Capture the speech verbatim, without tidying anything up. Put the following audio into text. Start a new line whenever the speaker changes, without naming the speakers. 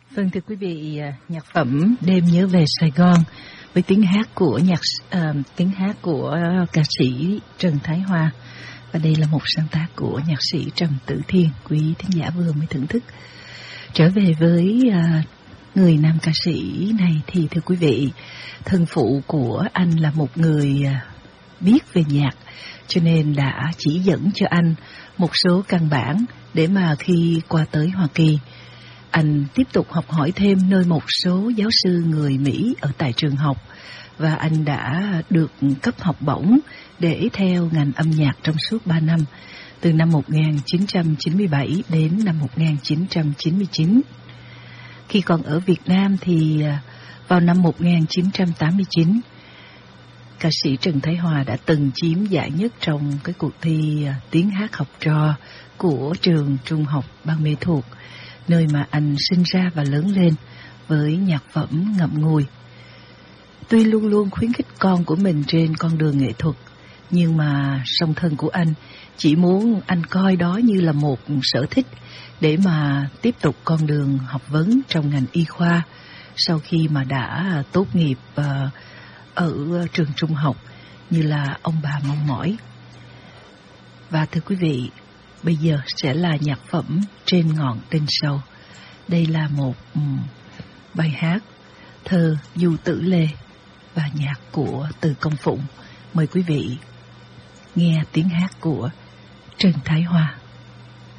Vâng, thưa quý vị, nhạc phẩm Đêm Nhớ Về Sài Gòn với tiếng hát của nhạc uh, tiếng hát của ca sĩ Trần Thái Hoa, và đây là một sáng tác của nhạc sĩ Trần Tử Thiên, quý thính giả vừa mới thưởng thức. Trở về với uh, người nam ca sĩ này thì thưa quý vị, thân phụ của anh là một người uh, biết về nhạc, cho nên đã chỉ dẫn cho anh một số căn bản để mà khi qua tới Hoa Kỳ, anh tiếp tục học hỏi thêm nơi một số giáo sư người Mỹ ở tại trường học, và anh đã được cấp học bổng để theo ngành âm nhạc trong suốt ba năm, từ năm một nghìn chín trăm chín mươi bảy đến năm một nghìn chín trăm chín mươi chín. Khi còn ở Việt Nam thì vào năm một nghìn chín trăm tám mươi chín, ca sĩ Trần Thái Hoa đã từng chiếm giải nhất trong cái cuộc thi tiếng hát học trò của trường Trung học Ban Mê Thuột, nơi mà anh sinh ra và lớn lên với nhạc phẩm ngậm ngùi. Tuy luôn luôn khuyến khích con của mình trên con đường nghệ thuật, nhưng mà song thân của anh chỉ muốn anh coi đó như là một sở thích để mà tiếp tục con đường học vấn trong ngành y khoa sau khi mà đã tốt nghiệp ở trường trung học như là ông bà mong mỏi. Và thưa quý vị, bây giờ sẽ là nhạc phẩm Trên Ngọn Tên Sâu. Đây là một um, bài hát thơ Du Tử Lê và nhạc của Từ Công Phụng. Mời quý vị nghe tiếng hát của Trần Thái Hoa.